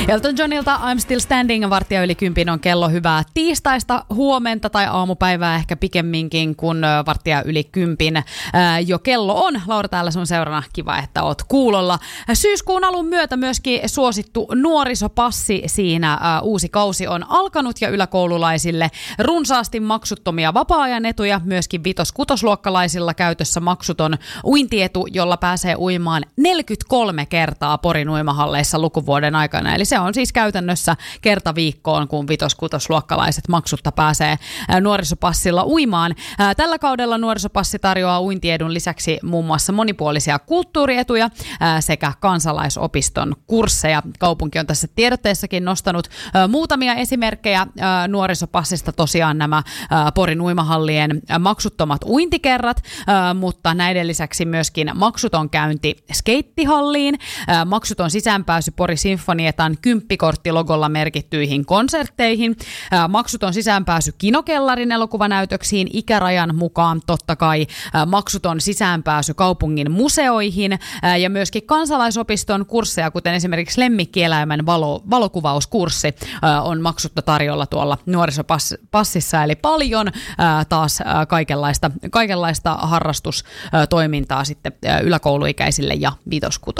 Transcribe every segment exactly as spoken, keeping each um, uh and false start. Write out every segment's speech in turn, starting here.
Elton Johnilta I'm Still Standing, varttia yli kympin on kello. Hyvää tiistaista huomenta tai aamupäivää ehkä pikemminkin, kun varttia yli kympin ää, jo kello on. Laura täällä sun seurana, kiva, että oot kuulolla. Syyskuun alun myötä myöskin suosittu nuorisopassi siinä. Ää, uusi kausi on alkanut ja yläkoululaisille runsaasti maksuttomia vapaa-ajan etuja. Myöskin vitos-kutosluokkalaisilla käytössä maksuton uintietu, jolla pääsee uimaan neljäkymmentäkolme kertaa Porin uimahalleissa lukuvuoden aikana. Eli se on siis käytännössä kerta viikkoon, kun vitos-kutosluokkalaiset maksutta pääsee nuorisopassilla uimaan. Tällä kaudella nuorisopassi tarjoaa uintiedun lisäksi muun muassa monipuolisia kulttuurietuja sekä kansalaisopiston kursseja. Kaupunki on tässä tiedotteessakin nostanut muutamia esimerkkejä nuorisopassista. Tosiaan nämä Porin uimahallien maksuttomat uintikerrat, mutta näiden lisäksi myöskin maksuton käynti skeittihalliin, maksuton sisäänpääsy Pori Sinfonietan kymppikorttilogolla merkittyihin konsertteihin, maksuton sisäänpääsy Kinokellarin elokuvanäytöksiin ikärajan mukaan, totta kai maksuton sisäänpääsy kaupungin museoihin ja myöskin kansalaisopiston kursseja, kuten esimerkiksi lemmikkieläimen valo, valokuvauskurssi on maksutta tarjolla tuolla nuorisopassissa, eli paljon taas kaikenlaista, kaikenlaista harrastustoimintaa sitten yläkouluikäisille ja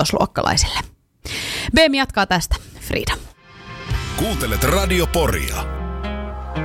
vitos-kutosluokkalaisille. B M jatkaa tästä. Frida. Kuuntelet Radio Poria.